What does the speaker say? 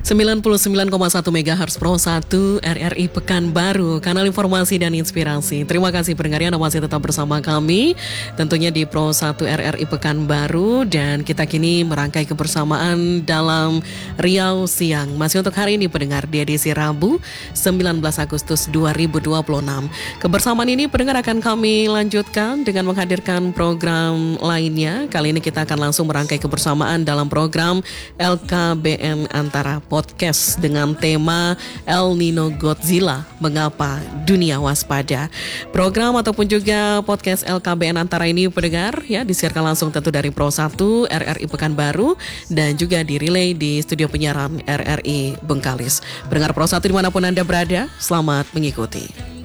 99,1 MHz Pro 1 RRI Pekanbaru, kanal informasi dan inspirasi. Terima kasih pendengar yang masih tetap bersama kami, tentunya di Pro 1 RRI Pekanbaru, dan kita kini merangkai kebersamaan dalam Riau Siang. Masih untuk hari ini pendengar di edisi Rabu 19 Agustus 2026. Kebersamaan ini pendengar akan kami lanjutkan dengan menghadirkan program lainnya. Kali ini kita akan langsung merangkai kebersamaan dalam program LKBN Antara Podcast dengan tema El Nino Godzilla, Mengapa Dunia Waspada. Program ataupun juga podcast LKBN Antara ini pendengar ya disiarkan langsung tentu dari Pro 1 RRI Pekanbaru dan juga direlay di studio penyiaran RRI Bengkalis. Pendengar Pro 1 dimanapun Anda berada, selamat mengikuti.